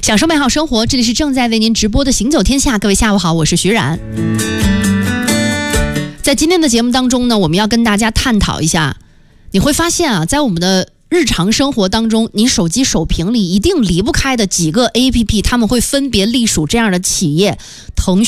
享受美好生活，这里是正在为您直播的行走天下。各位下午好，我是徐冉。在今天的节目当中呢，我们要跟大家探讨一下，你会发现啊，在我们的日常生活当中，你手机手屏里一定离不开的几个 APP， 他们会分别隶属这样的企业：腾讯、